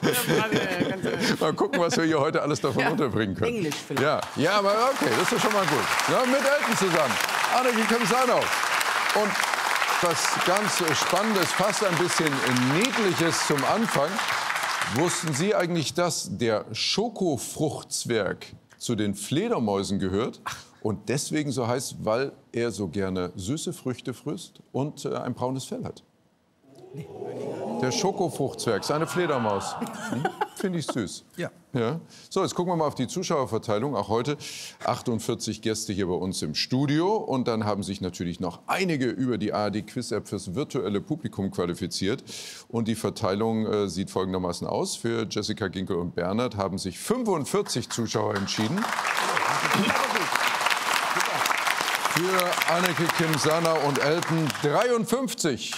Mal gucken, was wir hier heute alles davon unterbringen können. Englisch vielleicht. Ja, aber okay, das ist doch schon mal gut. Ja, mit Elton zusammen. Anneke Kimsanov. Und was ganz Spannendes, fast ein bisschen Niedliches zum Anfang. Wussten Sie eigentlich, dass der Schokofruchtzwerg zu den Fledermäusen gehört und deswegen so heißt, weil er so gerne süße Früchte frisst und ein braunes Fell hat? Der Schokofruchtzwerg, seine Fledermaus. Finde ich süß. Ja. So, jetzt gucken wir mal auf die Zuschauerverteilung. Auch heute 48 Gäste hier bei uns im Studio. Und dann haben sich natürlich noch einige über die ARD-Quiz-App fürs virtuelle Publikum qualifiziert. Und die Verteilung sieht folgendermaßen aus. Für Jessica Ginkel und Bernhard haben sich 45 Zuschauer entschieden. Für Anneke Kimsanov und Elton 53.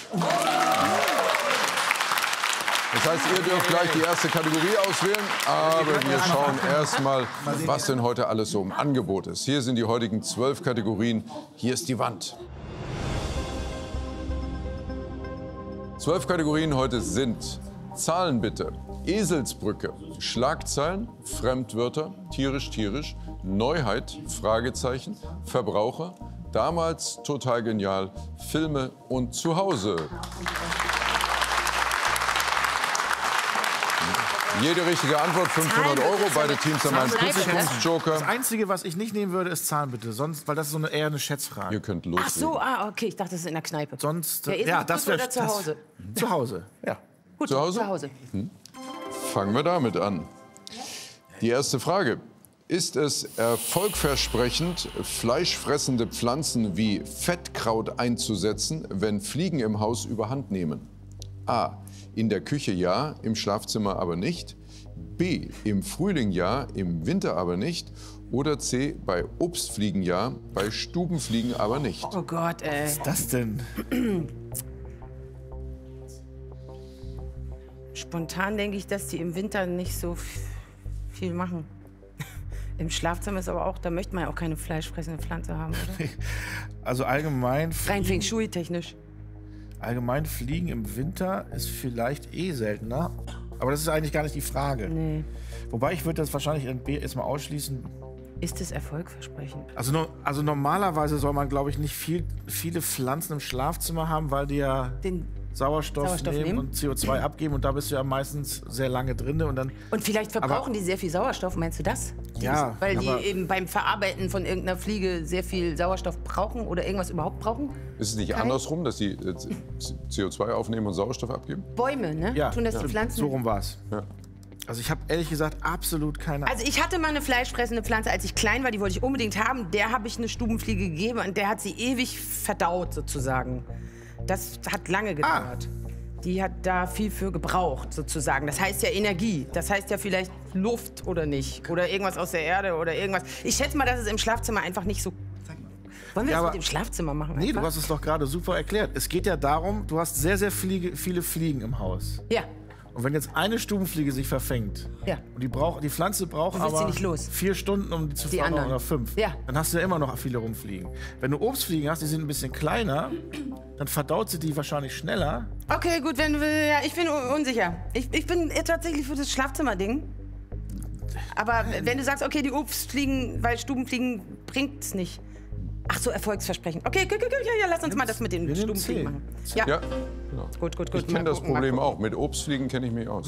Das heißt, ihr dürft gleich die erste Kategorie auswählen, aber wir schauen erst mal, was denn heute alles so im Angebot ist. Hier sind die heutigen 12 Kategorien. Hier ist die Wand. 12 Kategorien heute sind Zahlen bitte, Eselsbrücke, Schlagzeilen, Fremdwörter, tierisch, Neuheit, Fragezeichen, Verbraucher, damals total genial, Filme und Zuhause. Jede richtige Antwort 500 €. Beide Teams haben einen Pluspunkt-Joker. Das Einzige, was ich nicht nehmen würde, ist Zahlen bitte. Sonst, weil das ist eher eine Schätzfrage. Ihr könnt loslegen. Ach so, okay, ich dachte, das ist in der Kneipe. Sonst, ja, das wäre zu Hause. Zu Hause, ja. Gut, zu Hause? Zu Hause. Fangen wir damit an. Die erste Frage. Ist es erfolgversprechend, fleischfressende Pflanzen wie Fettkraut einzusetzen, wenn Fliegen im Haus überhand nehmen? A. In der Küche ja, im Schlafzimmer aber nicht. B. Im Frühling ja, im Winter aber nicht. Oder C. Bei Obstfliegen ja, bei Stubenfliegen aber nicht. Oh Gott, ey. Was ist das denn? Spontan denke ich, dass die im Winter nicht so viel machen. Im Schlafzimmer ist aber auch, da möchte man ja auch keine fleischfressende Pflanze haben, oder? Also allgemein Rein Feng Shui technisch. Allgemein Fliegen im Winter ist vielleicht seltener. Aber das ist eigentlich gar nicht die Frage. Nee. Wobei ich würde das wahrscheinlich erstmal ausschließen. Ist es erfolgversprechend? Also normalerweise soll man, glaube ich, nicht viele Pflanzen im Schlafzimmer haben, weil die ja den Sauerstoff nehmen und CO2 abgeben. Und da bist du ja meistens sehr lange drin. Und vielleicht verbrauchen die sehr viel Sauerstoff, meinst du das? Ja. Weil die eben beim Verarbeiten von irgendeiner Fliege sehr viel Sauerstoff brauchen oder irgendwas überhaupt brauchen? Ist es nicht andersrum, dass die CO2 aufnehmen und Sauerstoff abgeben? Bäume, ne? Ja, tun das die Pflanzen? So rum war es. Ja. Also ich habe ehrlich gesagt absolut keine Ahnung. Also ich hatte mal eine fleischfressende Pflanze, als ich klein war, die wollte ich unbedingt haben. Der habe ich eine Stubenfliege gegeben und der hat sie ewig verdaut sozusagen. Das hat lange gedauert. Die hat da viel für gebraucht sozusagen. Das heißt ja Energie. Das heißt ja vielleicht Luft oder nicht. Oder irgendwas aus der Erde oder irgendwas. Ich schätze mal, dass es im Schlafzimmer einfach nicht so... Wollen wir das mit dem Schlafzimmer machen? Nee, einfach? du hast es doch gerade super erklärt. Es geht ja darum, du hast sehr viele Fliegen im Haus. Ja. Und wenn jetzt eine Stubenfliege sich verfängt, ja. und die Pflanze braucht aber sie nicht los. 4 Stunden, um die zu fangen, oder 5, ja. Dann hast du ja immer noch viele rumfliegen. Wenn du Obstfliegen hast, die sind ein bisschen kleiner, dann verdaut sie die wahrscheinlich schneller. Okay, gut, ja, ich bin unsicher. Ich bin tatsächlich für das Schlafzimmerding. Aber wenn du sagst, okay, die Obstfliegen, weil Stubenfliegen bringt's nicht. Ach so, erfolgsversprechend. Okay, ja, lass uns mal das mit den Stubenfliegen machen. Ja, genau. Gut. Ich kenne das Problem auch. Mit Obstfliegen kenne ich mich aus.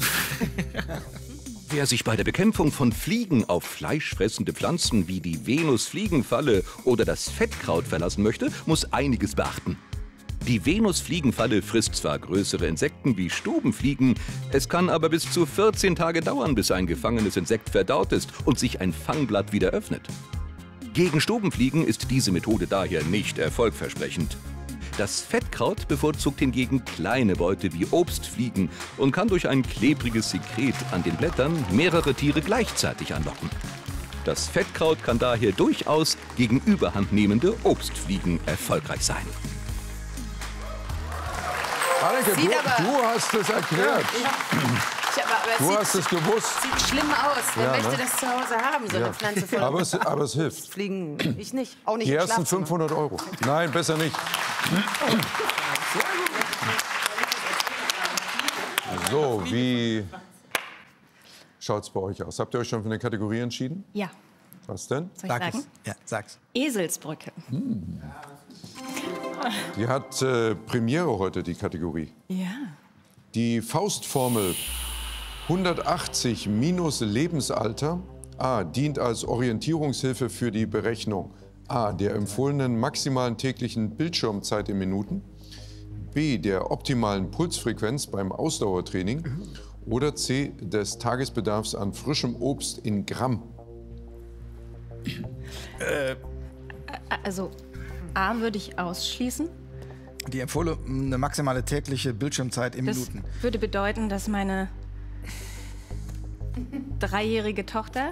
Wer sich bei der Bekämpfung von Fliegen auf fleischfressende Pflanzen wie die Venusfliegenfalle oder das Fettkraut verlassen möchte, muss einiges beachten. Die Venusfliegenfalle frisst zwar größere Insekten wie Stubenfliegen, es kann aber bis zu 14 Tage dauern, bis ein gefangenes Insekt verdaut ist und sich ein Fangblatt wieder öffnet. Gegen Stubenfliegen ist diese Methode daher nicht erfolgversprechend. Das Fettkraut bevorzugt hingegen kleine Beute wie Obstfliegen und kann durch ein klebriges Sekret an den Blättern mehrere Tiere gleichzeitig anlocken. Das Fettkraut kann daher durchaus gegen überhandnehmende Obstfliegen erfolgreich sein. Anneke, du hast es erklärt. Du hast es gewusst. Sieht schlimm aus. Wer möchte das zu Hause haben, so eine Pflanze voll? Aber es hilft. Fliegen, ich nicht. Auch nicht Die im ersten Schlafzimmer. 500 €. Nein, besser nicht. So, wie schaut es bei euch aus? Habt ihr euch schon für eine Kategorie entschieden? Ja. Was denn? Soll ich sagen? Ja, sag's. Eselsbrücke. Die hat Premiere heute, die Kategorie. Ja. Die Faustformel 180 minus Lebensalter A dient als Orientierungshilfe für die Berechnung A der empfohlenen maximalen täglichen Bildschirmzeit in Minuten, B der optimalen Pulsfrequenz beim Ausdauertraining oder C des Tagesbedarfs an frischem Obst in Gramm. Also A würde ich ausschließen. Die empfohlene maximale tägliche Bildschirmzeit in Das Minuten. würde bedeuten, dass meine 3-jährige Tochter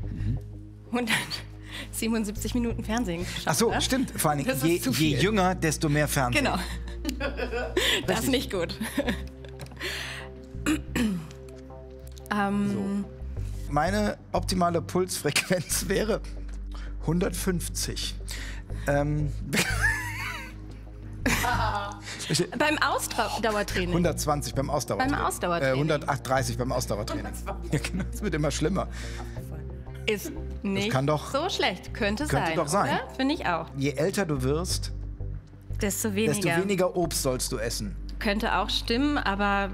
177 Minuten Fernsehen schaut. Ach so, ne? stimmt. Vor allem, Das ist je zu viel. jünger, desto mehr Fernsehen. Genau. Das ist nicht gut. Meine optimale Pulsfrequenz wäre 150. Beim Ausdauertraining. 120 beim Ausdauertraining. Beim Ausdauertraining. 130 beim Ausdauertraining. Ja, genau, das wird immer schlimmer. Ist nicht kann doch- so schlecht. Könnte sein. doch sein. Oder? Finde ich auch. Je älter du wirst, Desto desto weniger Obst sollst du essen. Könnte auch stimmen, aber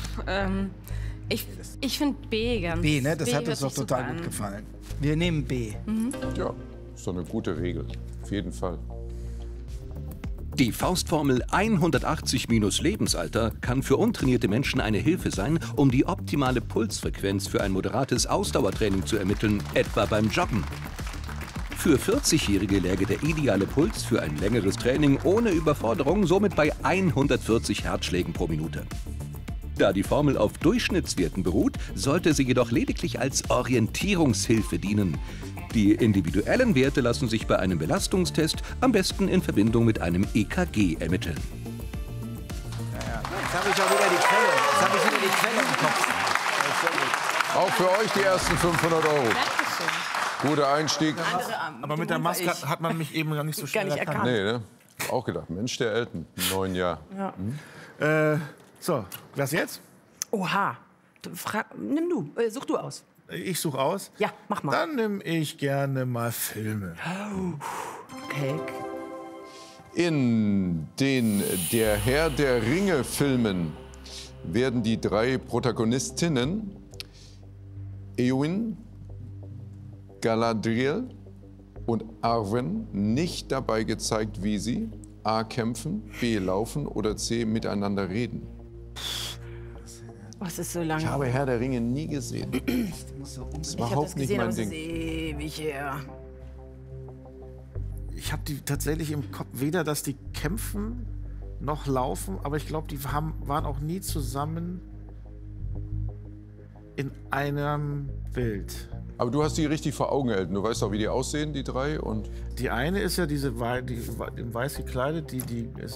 ich finde B ganz. B, ne? Das B hat hört uns doch sich total super gut an. gefallen. Wir nehmen B. Ja, ist doch eine gute Regel. Auf jeden Fall. Die Faustformel 180 minus Lebensalter kann für untrainierte Menschen eine Hilfe sein, um die optimale Pulsfrequenz für ein moderates Ausdauertraining zu ermitteln, etwa beim Joggen. Für 40-Jährige läge der ideale Puls für ein längeres Training ohne Überforderung somit bei 140 Herzschlägen pro Minute. Da die Formel auf Durchschnittswerten beruht, sollte sie jedoch lediglich als Orientierungshilfe dienen. Die individuellen Werte lassen sich bei einem Belastungstest am besten in Verbindung mit einem EKG ermitteln. Jetzt habe ich auch wieder die Quelle. Jetzt habe ich wieder die Quelle im Kopf. Auch für euch die ersten 500 Euro. Guter Einstieg. Aber mit der Maske hat man mich eben noch nicht so schnell nicht erkannt. Nee, ne? Auch gedacht, Mensch, der Elton, im neuen Jahr. So, was jetzt? Oha. Nimm du, such du aus. Ich suche aus. Ja, mach mal. Dann nehme ich gerne mal Filme. Okay. In den Der Herr der Ringe Filmen werden die 3 Protagonistinnen Éowyn, Galadriel und Arwen nicht dabei gezeigt, wie sie A. kämpfen, B. laufen oder C. miteinander reden. Was ist so lange? Ich habe Herr der Ringe nie gesehen. Das ist Ich habe das überhaupt nicht gesehen, aber mein es ist Ding. ewig her. Ich habe die tatsächlich im Kopf, weder, dass die kämpfen noch laufen, aber ich glaube, die waren auch nie zusammen in einem Bild. Aber du hast die richtig vor Augen, Elton. Du weißt auch, wie die aussehen, die 3. Und Die eine ist ja diese in weiß gekleidet, die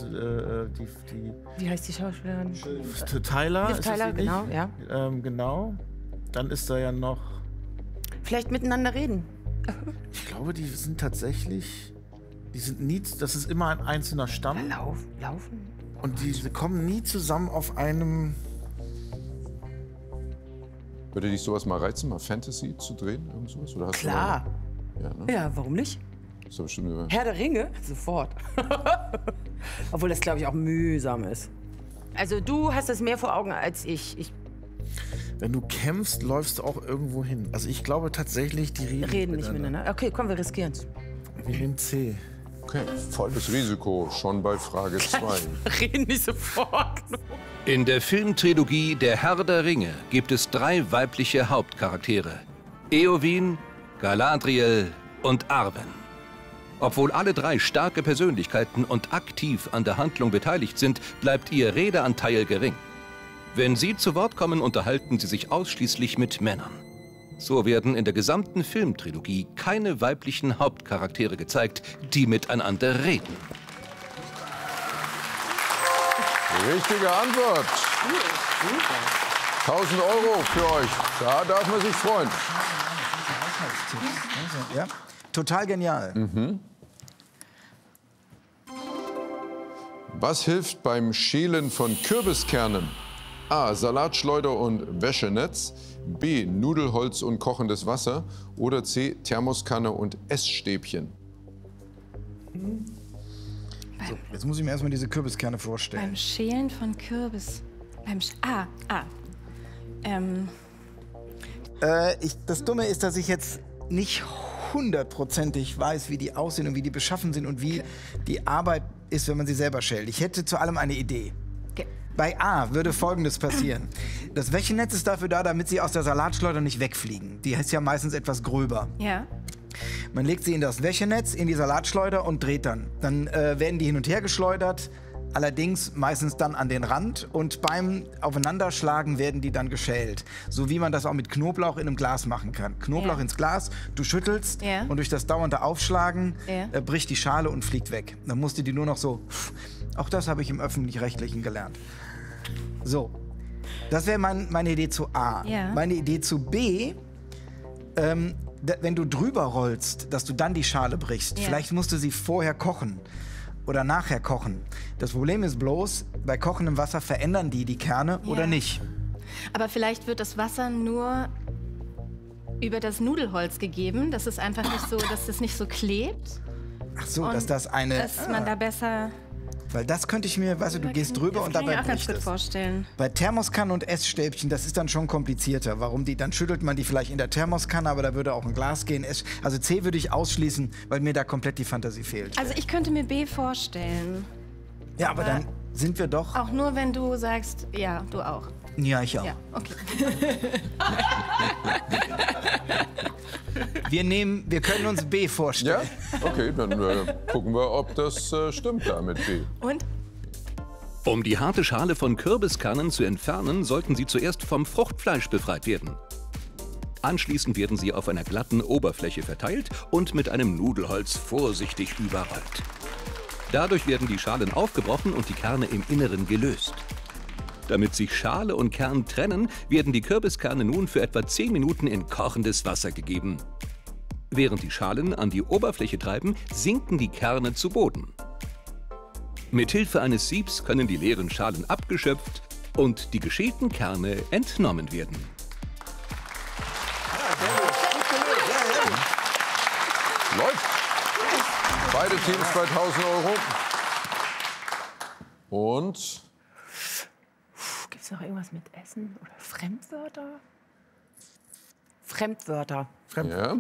Wie heißt die Schauspielerin? Tyler. Liv ist das Tyler, die nicht? genau, ja. Genau. Dann ist da ja noch. Vielleicht miteinander reden. Ich glaube, die sind tatsächlich. Die sind nie. Das ist immer ein einzelner Stamm. Laufen? Und die kommen nie zusammen auf einem. würde dich sowas mal reizen, mal Fantasy zu drehen? Irgend sowas? Oder hast du Klar. mal, ja, ne? Ja, warum nicht? Ist doch bestimmt eine Herr der Ringe? Sofort. Obwohl das, glaube ich, auch mühsam ist. Also du hast das mehr vor Augen als ich. Wenn du kämpfst, läufst du auch irgendwo hin. Also ich glaube tatsächlich, die Reden nicht miteinander. Okay, komm, wir riskieren's. Wir nehmen C. Okay, volles Risiko, schon bei Frage 2. Reden nicht sofort. In der Filmtrilogie Der Herr der Ringe gibt es 3 weibliche Hauptcharaktere: Éowyn, Galadriel und Arwen. Obwohl alle 3 starke Persönlichkeiten und aktiv an der Handlung beteiligt sind, bleibt ihr Redeanteil gering. Wenn sie zu Wort kommen, unterhalten sie sich ausschließlich mit Männern. So werden in der gesamten Filmtrilogie keine weiblichen Hauptcharaktere gezeigt, die miteinander reden. Richtige Antwort. 1000 Euro für euch. Da darf man sich freuen. Ja? Total genial. Was hilft beim Schälen von Kürbiskernen? A. Salatschleuder und Wäschenetz. B. Nudelholz und kochendes Wasser oder C. Thermoskanne und Essstäbchen? So, jetzt muss ich mir erstmal diese Kürbiskerne vorstellen. Beim Schälen von Kürbis. Das Dumme ist, dass ich jetzt nicht hundertprozentig weiß, wie die aussehen und wie die beschaffen sind und wie die Arbeit ist, wenn man sie selber schält. Ich hätte zu allem eine Idee. Okay. Bei A würde Folgendes passieren. Das Wäschenetz ist dafür da, damit sie aus der Salatschleuder nicht wegfliegen. Die ist ja meistens etwas gröber. Ja. Man legt sie in das Wäschenetz, in die Salatschleuder und dreht dann. Dann werden die hin und her geschleudert, allerdings meistens dann an den Rand. Und beim Aufeinanderschlagen werden die dann geschält. So wie man das auch mit Knoblauch in einem Glas machen kann. Knoblauch ins Glas, du schüttelst und durch das dauernde Aufschlagen bricht die Schale und fliegt weg. Dann musst du die nur noch so... Auch das habe ich im Öffentlich-Rechtlichen gelernt. So, das wäre meine Idee zu A. Ja. Meine Idee zu B... wenn du drüber rollst, dass du dann die Schale brichst, vielleicht musst du sie vorher kochen oder nachher kochen. Das Problem ist bloß, bei kochendem Wasser verändern die Kerne oder nicht. Aber vielleicht wird das Wasser nur über das Nudelholz gegeben. Das ist einfach nicht so, dass es nicht so klebt. Ach so, dass das eine... Dass man da besser... Weil das könnte ich mir, weißt du, du gehst drüber und dabei Das kann ich mir auch ganz bricht gut es. vorstellen. Bei Thermoskannen und Essstäbchen, das ist dann schon komplizierter. Warum die? Dann schüttelt man die vielleicht in der Thermoskanne, aber da würde auch ein Glas gehen. Also C würde ich ausschließen, weil mir da komplett die Fantasie fehlt. Also ich könnte mir B vorstellen. Ja, aber dann sind wir doch... Auch nur, wenn du sagst, ja, du auch. Ja, ich auch. Ja, okay. Wir können uns B vorstellen. Ja? Okay, dann gucken wir, ob das stimmt da mit B. Und? Um die harte Schale von Kürbiskernen zu entfernen, sollten sie zuerst vom Fruchtfleisch befreit werden. Anschließend werden sie auf einer glatten Oberfläche verteilt und mit einem Nudelholz vorsichtig überrollt. Dadurch werden die Schalen aufgebrochen und die Kerne im Inneren gelöst. Damit sich Schale und Kern trennen, werden die Kürbiskerne nun für etwa 10 Minuten in kochendes Wasser gegeben. Während die Schalen an die Oberfläche treiben, sinken die Kerne zu Boden. Mithilfe eines Siebs können die leeren Schalen abgeschöpft und die geschälten Kerne entnommen werden. Läuft. Beide Teams 2000 Euro. Und Gibt es noch irgendwas mit Essen oder Fremdwörter? Fremdwörter. ja.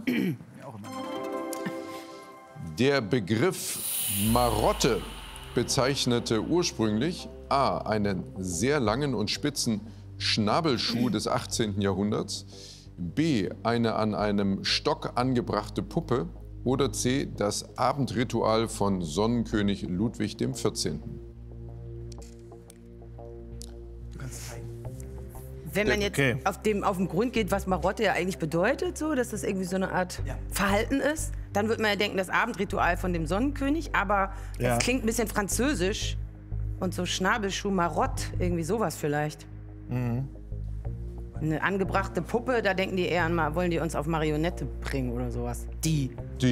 Der Begriff Marotte bezeichnete ursprünglich A. einen sehr langen und spitzen Schnabelschuh des 18. Jahrhunderts, B. eine an einem Stock angebrachte Puppe oder C. das Abendritual von Sonnenkönig Ludwig XIV. Wenn man jetzt auf den Grund geht, was Marotte ja eigentlich bedeutet, so, dass das irgendwie so eine Art Verhalten ist, dann wird man ja denken, das Abendritual von dem Sonnenkönig, aber das klingt ein bisschen französisch und so Schnabelschuh, Marotte, irgendwie sowas vielleicht. Eine angebrachte Puppe, da denken die eher an, wollen die uns auf Marionette bringen oder sowas. Die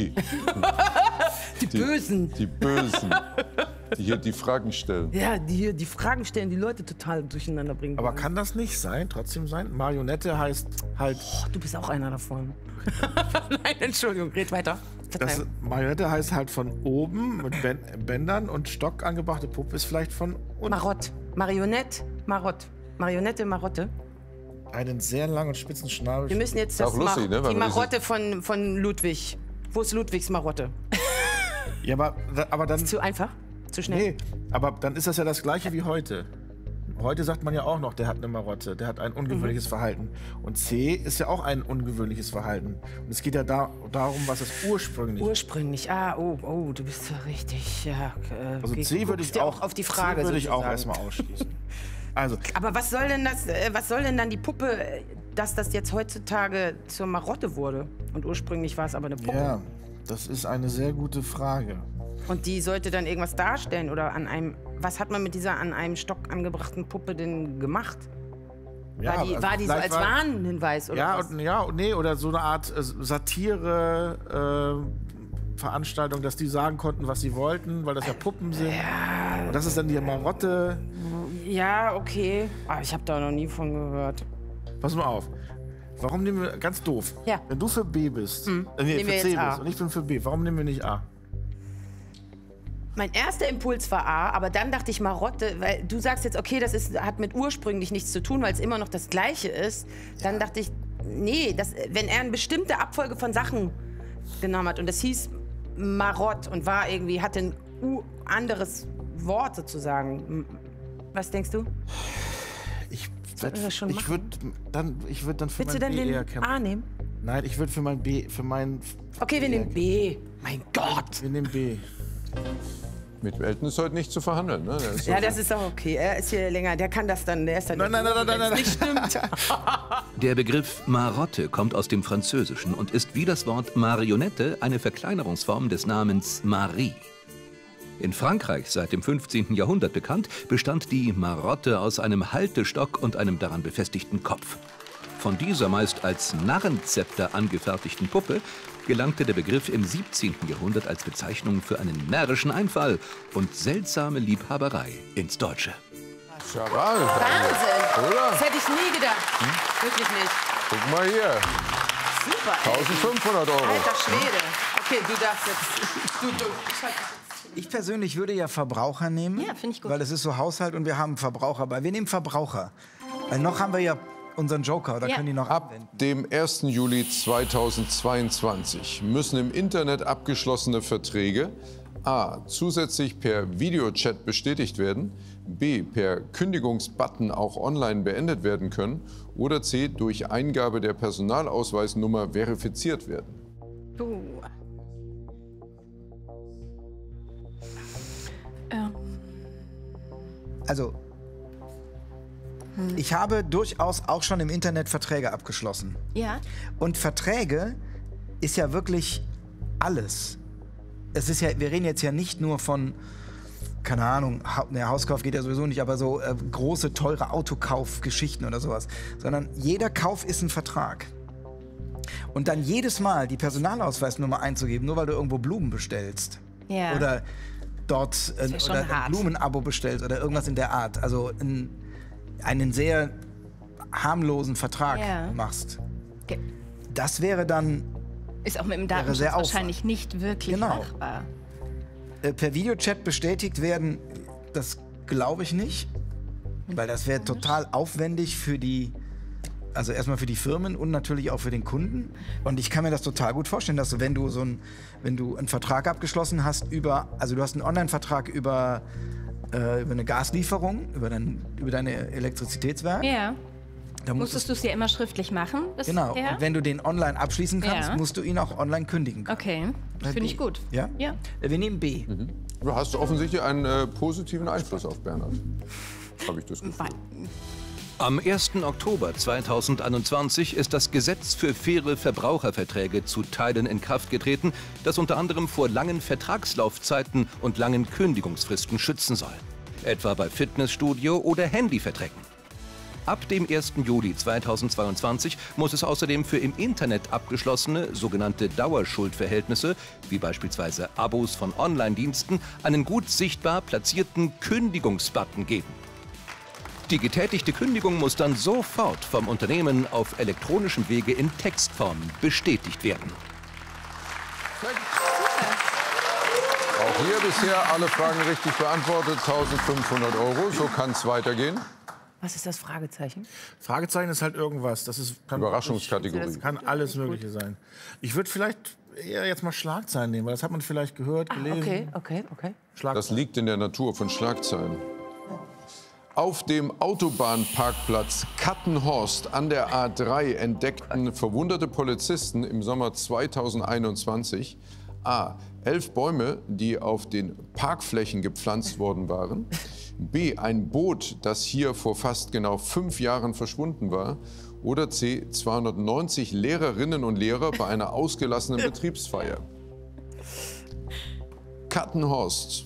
Bösen. Die Bösen. Die hier die Fragen stellen. Ja, die hier die Fragen stellen, die Leute total durcheinander bringen. Aber kann das nicht sein, trotzdem sein? Marionette heißt halt... Oh, du bist auch einer davon. Nein, Entschuldigung, red weiter. Marionette heißt halt von oben mit Bändern und Stock angebrachte Puppe ist vielleicht von unten. Marotte. Marionette, Marotte. Marionette, Marotte. Einen sehr langen und spitzen Schnabel. Wir müssen jetzt Ist auch lustig, ne, die Marotte von Ludwig. Wo ist Ludwigs Marotte? Ja, aber dann... Zu einfach? Zu schnell? Nee, aber dann ist das ja das Gleiche wie heute. Heute sagt man ja auch noch, der hat eine Marotte, der hat ein ungewöhnliches Verhalten. Und C ist ja auch ein ungewöhnliches Verhalten. Und es geht ja darum, was es ursprünglich ist. Ursprünglich, du bist so richtig, ja. Also C würde ich auch auf die Frage C würde ich auch sozusagen. erstmal ausschließen. Also, aber was soll denn dann die Puppe, dass das jetzt heutzutage zur Marotte wurde? Und ursprünglich war es aber eine Puppe. ja, das ist eine sehr gute Frage. Und die sollte dann irgendwas darstellen oder was hat man mit dieser an einem Stock angebrachten Puppe denn gemacht? Ja, war die so als Warnhinweis oder was? Oder so eine Art Satire Veranstaltung, dass die sagen konnten, was sie wollten, weil das ja Puppen sind. Ja. Und das ist dann die Marotte. Ja, okay. Aber ich habe da noch nie von gehört. Pass mal auf. Warum nehmen wir, ganz doof, Ja. wenn du für B bist, Nehmen für wir C jetzt A. bist und ich bin für B, warum nehmen wir nicht A? Mein erster Impuls war A, aber dann dachte ich Marotte, weil du sagst jetzt, okay, das hat mit ursprünglich nichts zu tun, weil es immer noch das Gleiche ist. Dann dachte ich, nee, wenn er eine bestimmte Abfolge von Sachen genommen hat und das hieß Marott und war irgendwie, hatte ein anderes Wort sozusagen. Was denkst du? Ich Sollten wir das schon würde dann für Willst du mein denn B eher den kämpfen. A nehmen? Nein, ich würde für mein B, Okay, wir nehmen B. Mein Gott. Wir nehmen B. Mit Elton ist heute nicht zu verhandeln. Ne? Der ist Ja, so- das ist auch okay. Er ist hier länger, der kann das dann, der ist dann... Nein. wenn's nicht stimmt. Der Begriff Marotte kommt aus dem Französischen und ist wie das Wort Marionette eine Verkleinerungsform des Namens Marie. In Frankreich, seit dem 15. Jahrhundert bekannt, bestand die Marotte aus einem Haltestock und einem daran befestigten Kopf. Von dieser meist als Narrenzepter angefertigten Puppe gelangte der Begriff im 17. Jahrhundert als Bezeichnung für einen närrischen Einfall und seltsame Liebhaberei ins Deutsche. Charal. Wahnsinn. Oder? Das hätte ich nie gedacht. Wirklich nicht. Guck mal hier. Super. ey. 1500 Euro. Alter Schwede. Okay, du darfst jetzt... Ich persönlich würde ja Verbraucher nehmen. Ja, finde ich gut. Weil es ist so Haushalt und wir haben Verbraucher bei. Wir nehmen Verbraucher. Weil noch haben wir ja unseren Joker, da Ja. können die noch Ab abwenden. dem 1. Juli 2022 müssen im Internet abgeschlossene Verträge a. zusätzlich per Videochat bestätigt werden, b. per Kündigungsbutton auch online beendet werden können oder c. durch Eingabe der Personalausweisnummer verifiziert werden. Also, ich habe durchaus auch schon im Internet Verträge abgeschlossen. Ja. Und Verträge ist ja wirklich alles. Es ist ja, wir reden jetzt ja nicht nur von, keine Ahnung, Hauskauf geht ja sowieso nicht, aber so große, teure Autokaufgeschichten oder sowas. Sondern jeder Kauf ist ein Vertrag. Und dann jedes Mal die Personalausweisnummer einzugeben, nur weil du irgendwo Blumen bestellst. Ja. Oder dort ja schon oder ein hart. Blumenabo bestellst oder irgendwas in der Art. Also einen sehr harmlosen Vertrag Ja. machst. Ge- Das wäre dann Ist auch mit dem Wäre Datenschutz sehr wahrscheinlich nicht wirklich Genau. machbar. Per Videochat bestätigt werden, das glaube ich nicht. Weil das wäre total aufwendig für die, also erstmal für die Firmen und natürlich auch für den Kunden. Und ich kann mir das total gut vorstellen, dass du, wenn du einen Vertrag abgeschlossen hast also du hast einen Online-Vertrag über eine Gaslieferung, über deine Elektrizitätswerk. Ja. Da Musstest du es ja immer schriftlich machen? Genau. bisher? Und wenn du den online abschließen kannst, Ja. musst du ihn auch online kündigen können. Okay, Bei finde ich B. gut. Ja? Ja. Wir nehmen B. Du hast offensichtlich einen positiven Einfluss auf Bernhard. Habe ich das Gefühl. Am 1. Oktober 2021 ist das Gesetz für faire Verbraucherverträge zu Teilen in Kraft getreten, das unter anderem vor langen Vertragslaufzeiten und langen Kündigungsfristen schützen soll. Etwa bei Fitnessstudio- oder Handyverträgen. Ab dem 1. Juli 2022 muss es außerdem für im Internet abgeschlossene sogenannte Dauerschuldverhältnisse, wie beispielsweise Abos von Online-Diensten, einen gut sichtbar platzierten Kündigungsbutton geben. Die getätigte Kündigung muss dann sofort vom Unternehmen auf elektronischem Wege in Textform bestätigt werden. Auch hier bisher alle Fragen richtig beantwortet. 1500 Euro. So kann es weitergehen. Was ist das Fragezeichen? Fragezeichen ist halt irgendwas. Kann Überraschungskategorie. Kann alles Mögliche sein. Ich würde vielleicht eher jetzt mal Schlagzeilen nehmen, weil das hat man vielleicht gehört, gelesen. Okay. Das liegt in der Natur von Schlagzeilen. Auf dem Autobahnparkplatz Kattenhorst an der A3 entdeckten verwunderte Polizisten im Sommer 2021 a. 11 Bäume, die auf den Parkflächen gepflanzt worden waren, b. ein Boot, das hier vor fast genau 5 Jahren verschwunden war, oder c. 290 Lehrerinnen und Lehrer bei einer ausgelassenen Betriebsfeier. Kattenhorst.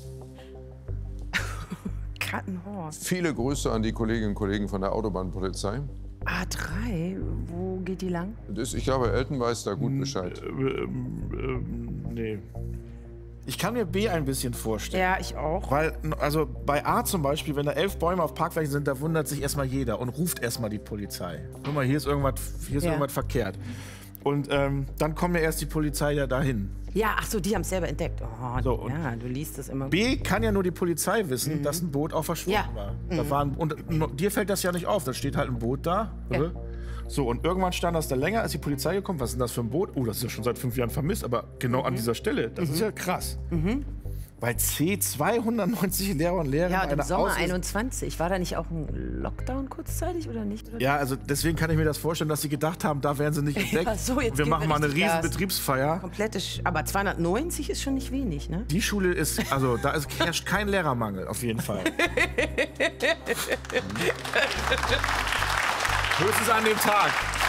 Kattenhorst. Viele Grüße an die Kolleginnen und Kollegen von der Autobahnpolizei. A3, wo geht die lang? Ich glaube, Elton weiß da gut Bescheid. Nee. Ich kann mir B ein bisschen vorstellen. Ja, ich auch. Weil, also bei A zum Beispiel, wenn da 11 Bäume auf Parkflächen sind, da wundert sich erstmal jeder und ruft erstmal die Polizei. Guck mal, hier ist irgendwas verkehrt. Und dann kommt ja erst die Polizei ja dahin. Ja, ach so, die haben es selber entdeckt. Oh, So, und ja, du liest es immer. B kann ja nur die Polizei wissen, dass ein Boot auch verschwunden war. Da war und dir fällt das ja nicht auf, da steht halt ein Boot da. Ja. So, und irgendwann stand das da länger, als die Polizei gekommen. Was ist denn das für ein Boot? Oh, das ist ja schon seit 5 Jahren vermisst, aber genau an dieser Stelle. Das ist ja krass. Weil C 290 Lehrer und Lehrerinnen Ja, und im eine Sommer Auslese- 21. War da nicht auch ein Lockdown kurzzeitig oder nicht? Oder? Ja, also deswegen kann ich mir das vorstellen, dass sie gedacht haben, da werden sie nicht entdeckt. Ja, so, jetzt wir geben machen wir mal eine richtig riesen Gas. Betriebsfeier. Aber 290 ist schon nicht wenig, ne? Die Schule ist, also da herrscht kein Lehrermangel, auf jeden Fall. Höchstens an dem Tag.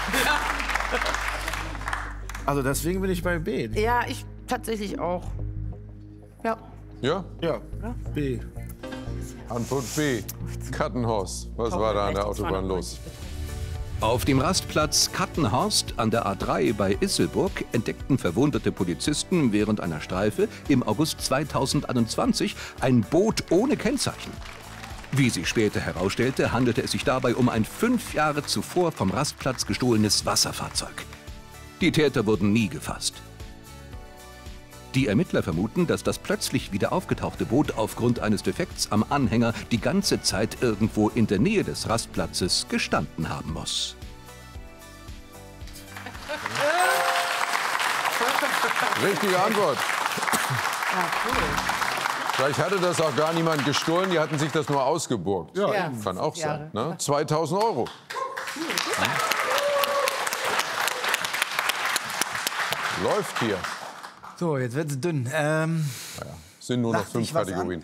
Also deswegen bin ich bei B. Ja, ich tatsächlich auch. Ja. Ja? Ja, B. Antwort B. Kattenhorst. Was war da an der Autobahn los? Auf dem Rastplatz Kattenhorst an der A3 bei Isselburg entdeckten verwunderte Polizisten während einer Streife im August 2021 ein Boot ohne Kennzeichen. Wie sich später herausstellte, handelte es sich dabei um ein 5 Jahre zuvor vom Rastplatz gestohlenes Wasserfahrzeug. Die Täter wurden nie gefasst. Die Ermittler vermuten, dass das plötzlich wieder aufgetauchte Boot aufgrund eines Defekts am Anhänger die ganze Zeit irgendwo in der Nähe des Rastplatzes gestanden haben muss. Richtige Antwort. Vielleicht hatte das auch gar niemand gestohlen, die hatten sich das nur ausgeborgt. Ja. Kann auch sein. Ne? 2000 €. Läuft hier. So, jetzt wird's dünn. Sind nur noch Lacht 5 dich was Kategorien.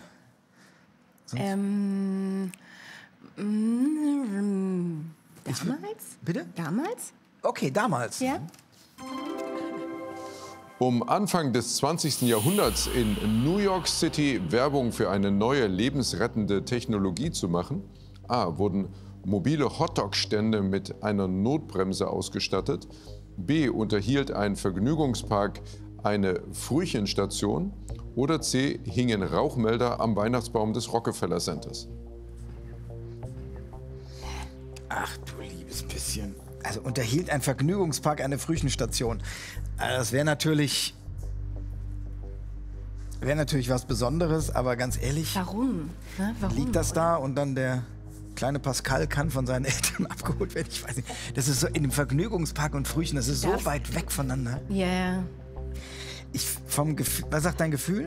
Damals? Bitte? Damals? Okay, damals. Ja. Um Anfang des 20. Jahrhunderts in New York City Werbung für eine neue lebensrettende Technologie zu machen, wurden mobile Hotdog-Stände mit einer Notbremse ausgestattet, B. unterhielt ein Vergnügungspark eine Frühchenstation oder C. hingen Rauchmelder am Weihnachtsbaum des Rockefeller Centers. Ach du liebes bisschen. Also unterhielt ein Vergnügungspark eine Frühchenstation. Also das wäre natürlich was Besonderes, aber ganz ehrlich, Warum? Ne? Warum? liegt das da und dann der kleine Pascal kann von seinen Eltern abgeholt werden? Ich weiß nicht. Das ist so in dem Vergnügungspark und Frühchen, das ist so Das- weit weg voneinander. Ja. Vom Gefühl, was sagt dein Gefühl?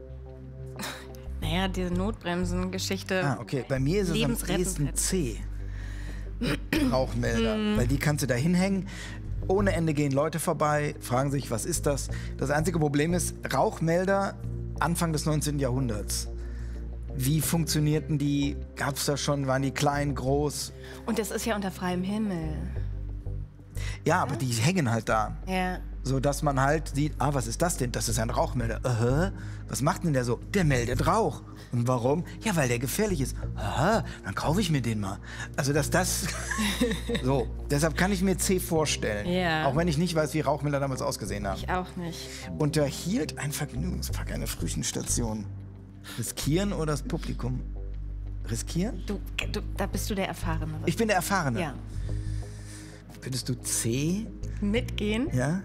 Naja, diese Notbremsen-Geschichte. Ah, okay. Bei mir ist es am Lebensrettend. ehesten C. Rauchmelder. Weil die kannst du da hinhängen. Ohne Ende gehen Leute vorbei, fragen sich, was ist das? Das einzige Problem ist, Rauchmelder Anfang des 19. Jahrhunderts. Wie funktionierten die? Gab es da schon? Waren die klein, groß? Und das ist ja unter freiem Himmel. Ja, aber die hängen halt da. Ja. So dass man halt sieht, was ist das denn? Das ist ein Rauchmelder. Was macht denn der so? Der meldet Rauch. Und warum? Ja, weil der gefährlich ist. Dann kaufe ich mir den mal. Also, dass das... So, deshalb kann ich mir C vorstellen. Ja. Auch wenn ich nicht weiß, wie Rauchmelder damals ausgesehen haben. Ich auch nicht. Unterhielt ein Vergnügungspark eine Frühchenstation. Riskieren oder das Publikum? Riskieren? Da bist du der Erfahrene. Ich bin der Erfahrene. Ja. Findest du C? Mitgehen? Ja?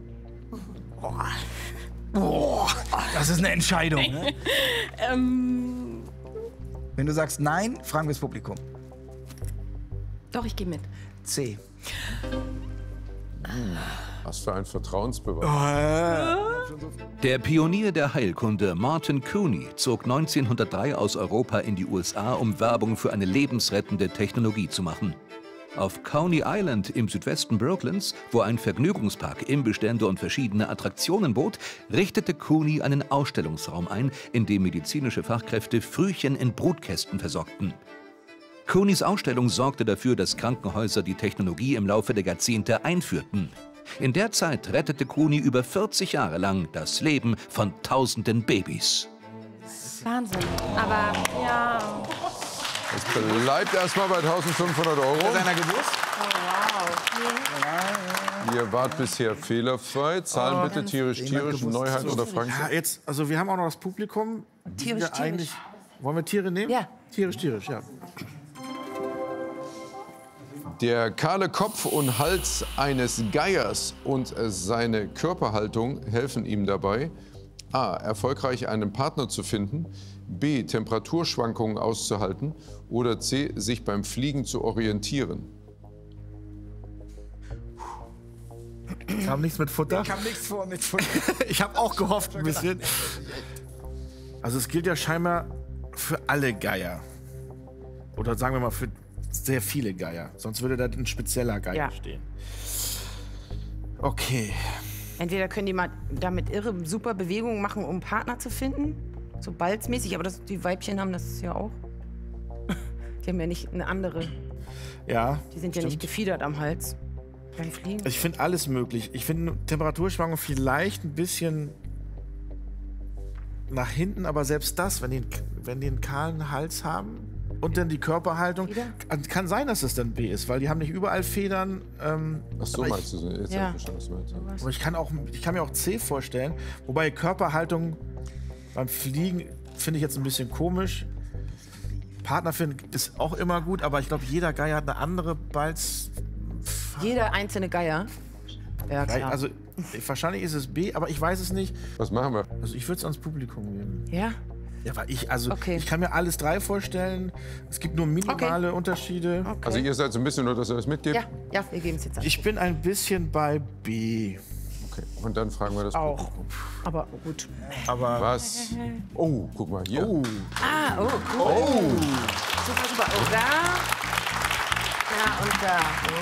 Boah, das ist eine Entscheidung. Ne? Wenn du sagst Nein, fragen wir das Publikum. Doch, ich gehe mit. C. Was für ein Vertrauensbeweis. Der Pionier der Heilkunde Martin Cooney zog 1903 aus Europa in die USA, um Werbung für eine lebensrettende Technologie zu machen. Auf Coney Island im Südwesten Brooklyns, wo ein Vergnügungspark Imbestände und verschiedene Attraktionen bot, richtete Cooney einen Ausstellungsraum ein, in dem medizinische Fachkräfte Frühchen in Brutkästen versorgten. Cooneys Ausstellung sorgte dafür, dass Krankenhäuser die Technologie im Laufe der Jahrzehnte einführten. In der Zeit rettete Cooney über 40 Jahre lang das Leben von tausenden Babys. Wahnsinn. Aber ja. Es bleibt erstmal bei 1.500 €. Hat einer gewusst? Ihr wart bisher fehlerfrei. Zahlen bitte tierisch, Neuheit oder Frank? Ja, jetzt, also wir haben auch noch das Publikum. Tierisch. Wollen wir Tiere nehmen? Ja. Tierisch, ja. Der kahle Kopf und Hals eines Geiers und seine Körperhaltung helfen ihm dabei, a. erfolgreich einen Partner zu finden, b. Temperaturschwankungen auszuhalten oder c. sich beim Fliegen zu orientieren. Kam nichts mit Futter? Kam nichts vor mit Futter. Ich habe auch gehofft ein bisschen. Also es gilt ja scheinbar für alle Geier. Oder sagen wir mal für sehr viele Geier. Sonst würde da ein spezieller Geier stehen. Okay. Entweder können die mal damit irre super Bewegungen machen, um einen Partner zu finden. So balzmäßig, aber die Weibchen haben das ja auch. Die haben ja nicht eine andere. Ja. Die sind ja nicht gefiedert am Hals beim Fliegen. Ich finde alles möglich. Ich finde Temperaturschwankungen vielleicht ein bisschen nach hinten, aber selbst das, wenn die einen kahlen Hals haben und dann die Körperhaltung, kann sein, dass es dann B ist, weil die haben nicht überall Federn. Ach so, meinst du? Jetzt Ja. hab ich verstanden, was du meinst. Aber ich kann mir auch C vorstellen, wobei Körperhaltung beim Fliegen finde ich jetzt ein bisschen komisch. Partner finden ist auch immer gut, aber ich glaube, jeder Geier hat eine andere Balz. Jeder einzelne Geier. Ja, klar. Also wahrscheinlich ist es B, aber ich weiß es nicht. Was machen wir? Also ich würde es ans Publikum geben. Ja? Ja, weil ich Okay. kann mir alles drei vorstellen. Es gibt nur minimale Unterschiede. Okay. Also ihr seid so ein bisschen nur, dass ihr das mitgebt? Ja, wir geben es jetzt an. Ich bin ein bisschen bei B. Okay. Und dann fragen wir das Auch. Publikum. Aber gut. Aber Was? Oh, guck mal hier. oh, Ah, oh, cool. Super, super. Oh, da. Ja, und da.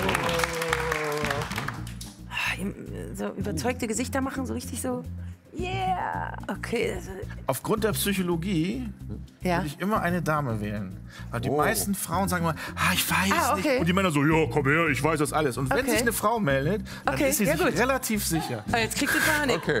So überzeugte Gesichter machen, so richtig so. Yeah. Okay. aufgrund der Psychologie Ja. würde ich immer eine Dame wählen. Weil die meisten Frauen sagen immer, ich weiß okay. nicht. Und die Männer so, ja, komm her, ich weiß das alles. Und wenn Okay. sich eine Frau meldet, dann Okay, ist sie ja, sich gut. relativ sicher. Oh, jetzt kriegt sie Panik. Okay.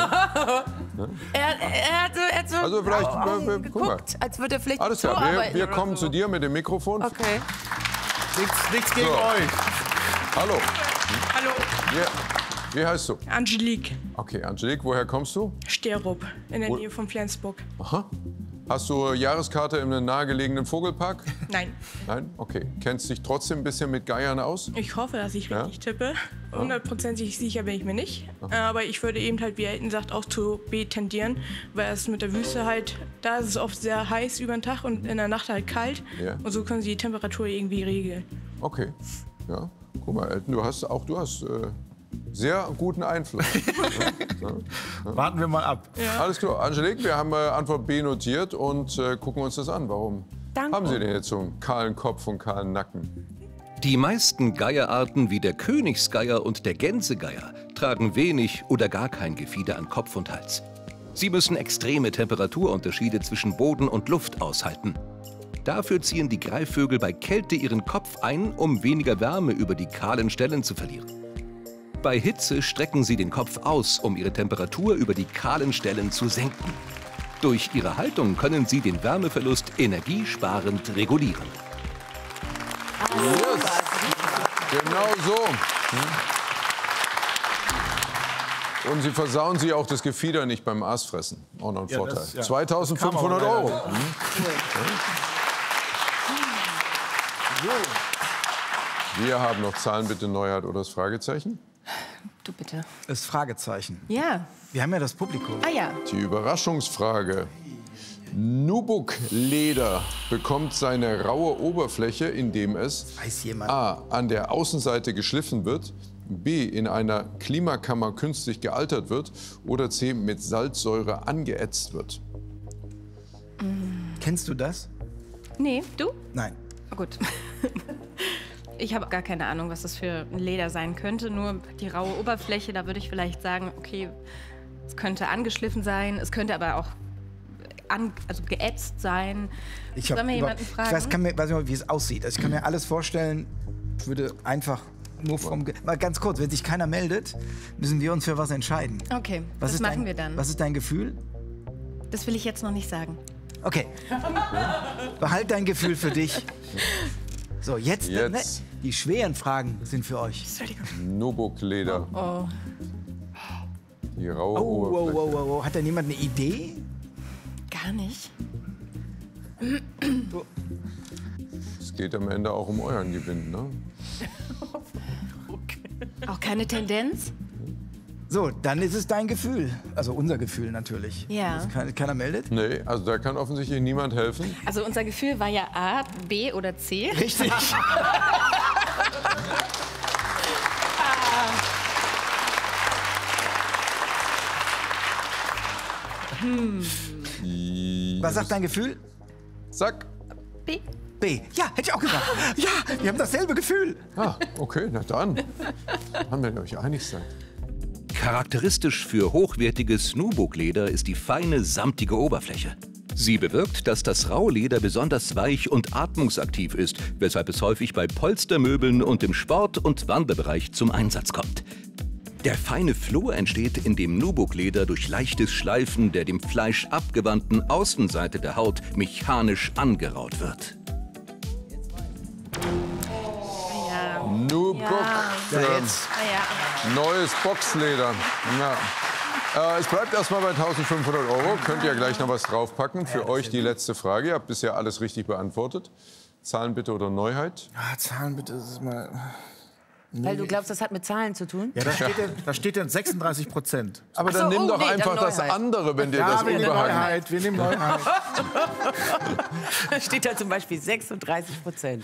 Er hat so Also vielleicht, Augen guck mal. geguckt, als würde er vielleicht Alles so klar, arbeiten wir oder kommen so. zu dir mit dem Mikrofon. Okay. Nichts gegen So. euch. Hallo. Hallo, Wie heißt du? Angelique, Okay, Angelique, woher kommst du? Sterup, in der Nähe von Flensburg. Aha. Hast du Jahreskarte in einem nahegelegenen Vogelpark? Nein, Nein? Okay. Kennst dich trotzdem ein bisschen mit Geiern aus? ich hoffe, dass ich Ja? richtig tippe. 100%ig sicher bin ich mir nicht. Aber ich würde eben halt, wie Elton sagt, auch zu B tendieren, weil es mit der Wüste halt, da ist es oft sehr heiß über den Tag und in der Nacht halt kalt. Ja. Und so können sie die Temperatur irgendwie regeln. Okay. Ja. Guck mal, Elton, du hast sehr guten Einfluss. Warten wir mal ab. Alles klar. Angelique, wir haben Antwort B notiert und gucken uns das an. Warum Danke. haben Sie denn jetzt so einen kahlen Kopf und kahlen Nacken? Die meisten Geierarten wie der Königsgeier und der Gänsegeier tragen wenig oder gar kein Gefieder an Kopf und Hals. Sie müssen extreme Temperaturunterschiede zwischen Boden und Luft aushalten. Dafür ziehen die Greifvögel bei Kälte ihren Kopf ein, um weniger Wärme über die kahlen Stellen zu verlieren. Bei Hitze strecken sie den Kopf aus, um ihre Temperatur über die kahlen Stellen zu senken. Durch ihre Haltung können sie den Wärmeverlust energiesparend regulieren. Yes. Genau so. Und Sie versauen Sie auch das Gefieder nicht beim Aasfressen. Auch noch ein Vorteil. das- ja. 2.500 Das kam Euro. auch Wir haben noch Zahlen, bitte Neuheit oder das Fragezeichen. Du bitte. Das Fragezeichen. Ja. Wir haben ja das Publikum. Ah ja. Die Überraschungsfrage. Nubuk-Leder bekommt seine raue Oberfläche, indem es Weiß jemand? A. an der Außenseite geschliffen wird, B. in einer Klimakammer künstlich gealtert wird oder C. mit Salzsäure angeätzt wird. Kennst du das? Nee, du? Nein. Oh, gut. Ich habe gar keine Ahnung, was das für ein Leder sein könnte. Nur die raue Oberfläche, da würde ich vielleicht sagen, okay, es könnte angeschliffen sein, es könnte aber auch geätzt sein. Ich Sollen wir jemanden fragen? weiß nicht, wie es aussieht. Also ich kann mir alles vorstellen. Ich würde einfach nur mal ganz kurz, wenn sich keiner meldet, müssen wir uns für was entscheiden. Okay, was machen wir dann? Was ist dein Gefühl? Das will ich jetzt noch nicht sagen. Okay. Behalt dein Gefühl für dich. So, jetzt Die schweren Fragen sind für euch. Nubuck-Leder. Oh. Die raue Oberfläche. Oh. Hat da niemand eine Idee? Gar nicht. Es geht am Ende auch um euren Gewinn, ne? Auch keine Tendenz? So, dann ist es dein Gefühl. Also unser Gefühl natürlich. Ja. Das keiner meldet? Nee, also da kann offensichtlich niemand helfen. Also unser Gefühl war ja A, B oder C. Richtig. Was sagt dein Gefühl? Zack. B. B. Ja, hätte ich auch gesagt. Ja, wir haben dasselbe Gefühl. Ah, okay, na dann. Haben wir euch einig seid. Charakteristisch für hochwertiges Nubuck-Leder ist die feine, samtige Oberfläche. Sie bewirkt, dass das Rauleder besonders weich und atmungsaktiv ist, weshalb es häufig bei Polstermöbeln und im Sport- und Wanderbereich zum Einsatz kommt. Der feine Flor entsteht in dem Nubuck-Leder durch leichtes Schleifen der dem Fleisch abgewandten Außenseite der Haut mechanisch angeraut wird. Nubuck. Neues Boxleder. Ja. Es bleibt erstmal bei 1.500 €. Könnt ihr ja gleich noch was draufpacken. Für euch die letzte Frage. Ihr habt bisher alles richtig beantwortet. Zahlen bitte oder Neuheit? Ah, Zahlen bitte, das ist mal... Weil du glaubst, das hat mit Zahlen zu tun? Ja, da steht dann 36%. Aber dann Ach so, nimm doch nee, dann einfach das Neuheit. andere, wenn dir das wir nehmen unbehagen ist. Neuheit, wir nehmen Neuheit. Da steht da zum Beispiel 36%.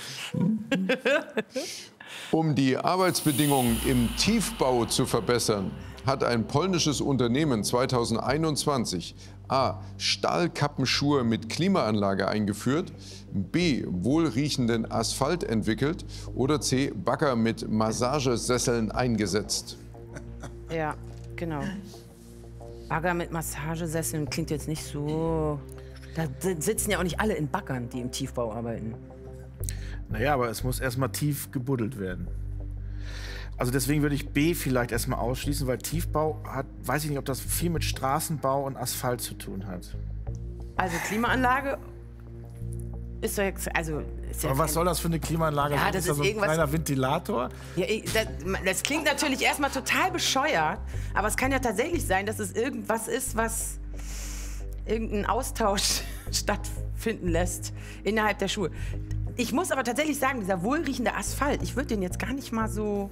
Um die Arbeitsbedingungen im Tiefbau zu verbessern, hat ein polnisches Unternehmen 2021 A. Stahlkappenschuhe mit Klimaanlage eingeführt, B. wohlriechenden Asphalt entwickelt oder C. Bagger mit Massagesesseln eingesetzt. Ja, genau. Bagger mit Massagesesseln klingt jetzt nicht so... Da sitzen ja auch nicht alle in Baggern, die im Tiefbau arbeiten. Naja, aber es muss erstmal tief gebuddelt werden. Also deswegen würde ich B vielleicht erstmal ausschließen, weil Tiefbau hat, weiß ich nicht, ob das viel mit Straßenbau und Asphalt zu tun hat. Also Klimaanlage ist doch jetzt, also... Ist ja Aber was soll das für eine Klimaanlage Ja, sein? das da ist so ein irgendwas- kleiner Ventilator? Ja, das klingt natürlich erstmal total bescheuert, aber es kann ja tatsächlich sein, dass es irgendwas ist, was irgendeinen Austausch stattfinden lässt innerhalb der Schuhe. Ich muss aber tatsächlich sagen, dieser wohlriechende Asphalt, ich würde den jetzt gar nicht mal so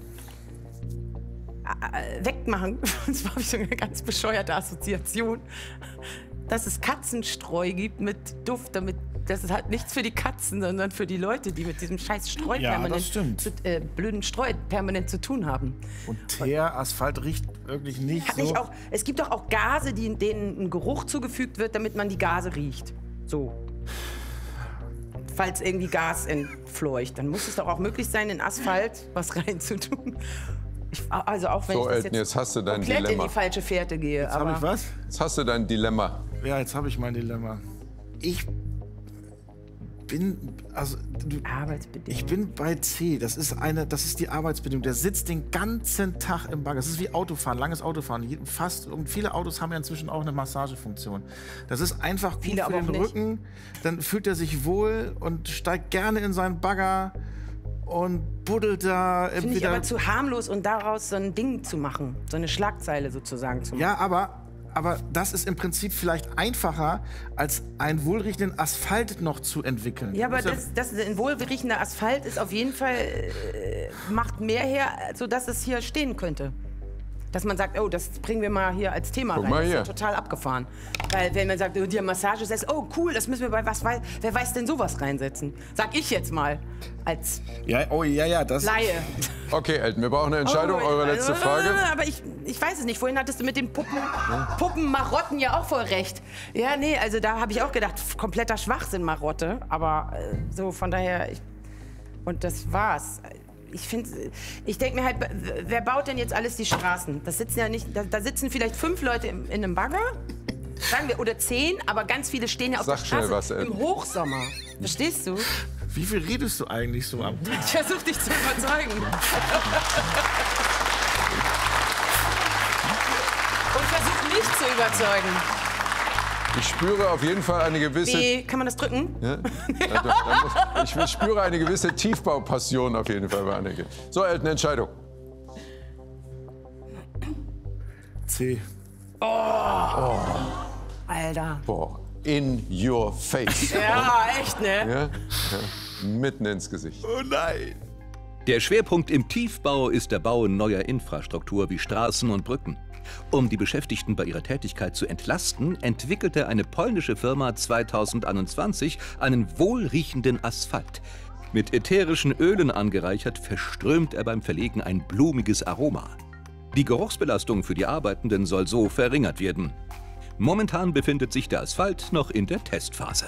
wegmachen. Und zwar habe ich so eine ganz bescheuerte Assoziation, dass es Katzenstreu gibt mit Duft, damit das ist halt nichts für die Katzen, sondern für die Leute, die mit diesem scheiß Streu Ja, das stimmt. blöden Streu permanent zu tun haben. Und Teer, Asphalt riecht wirklich nicht Hat so. nicht auch, es gibt doch auch Gase, denen ein Geruch zugefügt wird, damit man die Gase riecht. So. Falls irgendwie Gas entfleucht, dann muss es doch auch möglich sein, in Asphalt was reinzutun. Also auch wenn So, ich das Elton, jetzt hast du dein komplett in Dilemma. die falsche Fährte gehe. Jetzt habe ich was? Jetzt hast du dein Dilemma. Ja, jetzt habe ich mein Dilemma. Ich bin, also Arbeitsbedingungen. ich bin bei C. Das ist die Arbeitsbedingung. Der sitzt den ganzen Tag im Bagger. Das ist wie Autofahren, langes Autofahren. Und viele Autos haben ja inzwischen auch eine Massagefunktion. Das ist einfach gut Viele für aber den auch nicht. Rücken. Dann fühlt er sich wohl und steigt gerne in seinen Bagger und buddelt da Finde ich wieder. aber zu harmlos und daraus so ein Ding zu machen, so eine Schlagzeile sozusagen zu machen. Ja, aber das ist im Prinzip vielleicht einfacher, als einen wohlriechenden Asphalt noch zu entwickeln. Ja, aber Das ist das ein wohlriechender Asphalt ist auf jeden Fall, macht mehr her, sodass es hier stehen könnte. Dass man sagt, oh, das bringen wir mal hier als Thema Guck rein. mal Das ist hier. ja total abgefahren. Weil wenn man sagt, oh, die Massage ist, oh cool, das müssen wir bei wer weiß denn sowas reinsetzen? Sag ich jetzt mal als ja, das. Laie. Okay, Elton, wir brauchen eine Entscheidung. Eure letzte Frage. Aber ich weiß es nicht. Vorhin hattest du mit den Puppenmarotten ja auch voll recht. Ja, nee, also da habe ich auch gedacht, kompletter Schwachsinn, Marotte. Aber so von daher, und das war's. Ich denke mir halt, wer baut denn jetzt alles die Straßen? Das sitzen ja nicht, da sitzen vielleicht 5 Leute in einem Bagger, sagen wir, oder 10, aber ganz viele stehen ja auf Sag der schnell Straße was, Elton. im Hochsommer. Verstehst du? Wie viel redest du eigentlich so am Tag? Ich versuche dich zu überzeugen. Und versuch mich zu überzeugen. Ich spüre auf jeden Fall eine gewisse... B, kann man das drücken? Ja? Ich spüre eine gewisse Tiefbaupassion auf jeden Fall bei Anneke. So, Elton, Entscheidung. C. Alter. Boah, in your face. Ja, echt, ne? Ja? Ja. Mitten ins Gesicht. Oh nein. Der Schwerpunkt im Tiefbau ist der Bau neuer Infrastruktur wie Straßen und Brücken. Um die Beschäftigten bei ihrer Tätigkeit zu entlasten, entwickelte eine polnische Firma 2021 einen wohlriechenden Asphalt. Mit ätherischen Ölen angereichert, verströmt er beim Verlegen ein blumiges Aroma. Die Geruchsbelastung für die Arbeitenden soll so verringert werden. Momentan befindet sich der Asphalt noch in der Testphase.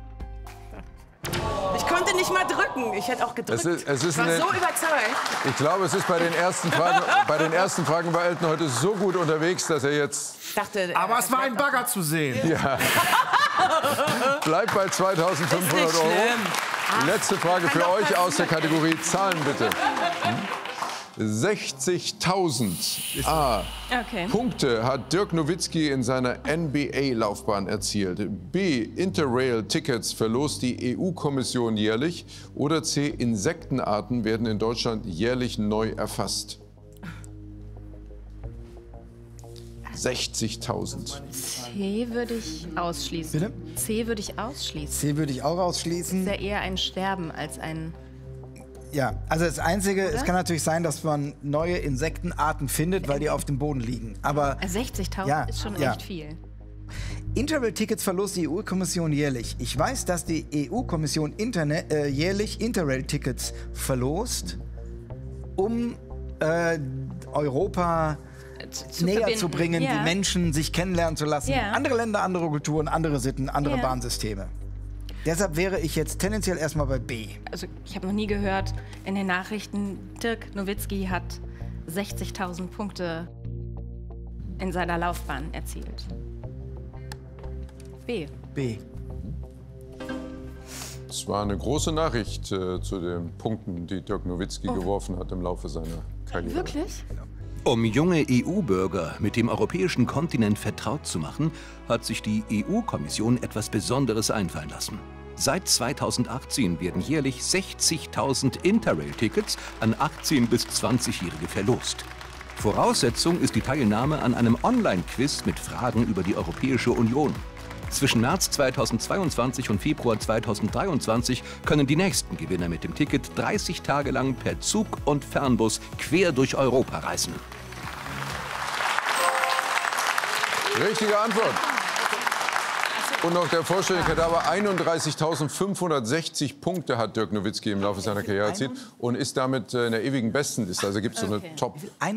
Ich konnte nicht mal drücken. Ich hätte auch gedrückt. Es ist ich war eine- so überzeugt. Ich glaube, es ist bei den ersten Fragen bei Elton heute so gut unterwegs, dass er jetzt Ich dachte, Aber es war ein Bagger zu sehen. bleibt bei 2.500 Ist nicht Euro. schlimm. Letzte Frage kann für doch euch aus der passieren. Kategorie Zahlen, bitte. 60.000 Okay. Punkte hat Dirk Nowitzki in seiner NBA-Laufbahn erzielt. B. Interrail-Tickets verlost die EU-Kommission jährlich. Oder C. Insektenarten werden in Deutschland jährlich neu erfasst. 60.000. C würde ich ausschließen. Bitte? C würde ich ausschließen. C würde ich auch ausschließen. Das ist ja eher ein Sterben als ein... Ja, also das Einzige, es kann natürlich sein, dass man neue Insektenarten findet, weil die auf dem Boden liegen. Aber 60.000 Ja, ist schon ja. echt viel. Interrail-Tickets verlost die EU-Kommission jährlich. Ich weiß, dass die EU-Kommission jährlich Interrail-Tickets verlost, um Europa Zu näher verbinden. zu bringen, Ja. die Menschen sich kennenlernen zu lassen. Ja. Andere Länder, andere Kulturen, andere Sitten, andere Ja. Bahnsysteme. Deshalb wäre ich jetzt tendenziell erstmal bei B. Also ich habe noch nie gehört in den Nachrichten, Dirk Nowitzki hat 60.000 Punkte in seiner Laufbahn erzielt. B. B. Es war eine große Nachricht zu den Punkten, die Dirk Nowitzki geworfen hat im Laufe seiner Karriere. Wirklich? Um junge EU-Bürger mit dem europäischen Kontinent vertraut zu machen, hat sich die EU-Kommission etwas Besonderes einfallen lassen. Seit 2018 werden jährlich 60.000 Interrail-Tickets an 18- bis 20-Jährige verlost. Voraussetzung ist die Teilnahme an einem Online-Quiz mit Fragen über die Europäische Union. Zwischen März 2022 und Februar 2023 können die nächsten Gewinner mit dem Ticket 30 Tage lang per Zug und Fernbus quer durch Europa reisen. Richtige Antwort. Und noch der Vollständigkeit aber 31.560 Punkte hat Dirk Nowitzki im Laufe seiner Karriere erzielt und ist damit in der ewigen Bestenliste. Also gibt es so eine Top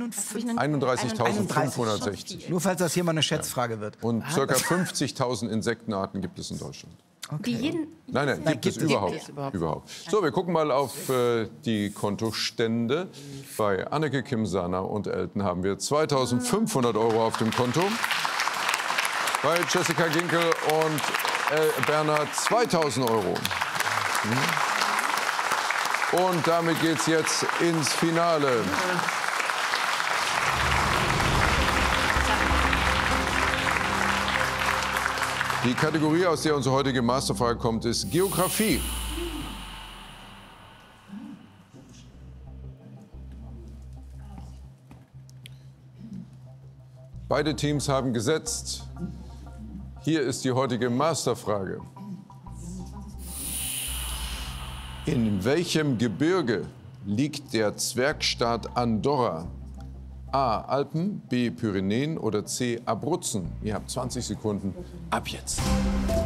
31.560. Nur falls das hier mal eine Schätzfrage wird. Und ca. 50.000 Insektenarten gibt es in Deutschland. Die jeden... Nein, gibt es überhaupt. So, wir gucken mal auf die Kontostände. Bei Anneke Kimsaner und Elton haben wir 2.500 Euro auf dem Konto. Bei Jessica Ginkel und Bernhard 2.000 Euro. Und damit geht's jetzt ins Finale. Die Kategorie, aus der unsere heutige Masterfrage kommt, ist Geografie. Beide Teams haben gesetzt. Hier ist die heutige Masterfrage. In welchem Gebirge liegt der Zwergstaat Andorra? A. Alpen, B. Pyrenäen oder C. Abruzzen? Ihr habt 20 Sekunden ab jetzt.